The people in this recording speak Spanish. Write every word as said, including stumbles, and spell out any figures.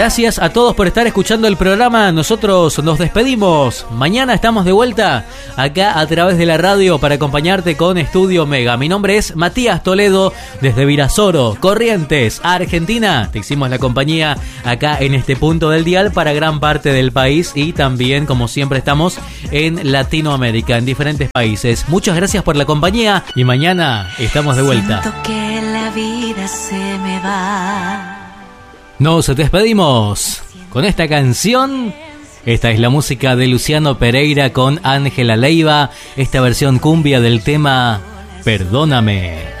Gracias a todos por estar escuchando el programa. Nosotros nos despedimos. Mañana estamos de vuelta acá a través de la radio para acompañarte con Estudio Mega. Mi nombre es Matías Toledo desde Virasoro, Corrientes, Argentina. Te hicimos la compañía acá en este punto del dial para gran parte del país y también, como siempre, estamos en Latinoamérica, en diferentes países. Muchas gracias por la compañía y mañana estamos de vuelta. Siento que la vida se me va. Nos despedimos con esta canción. Esta es la música de Luciano Pereira con Ángela Leiva. Esta versión cumbia del tema Perdóname.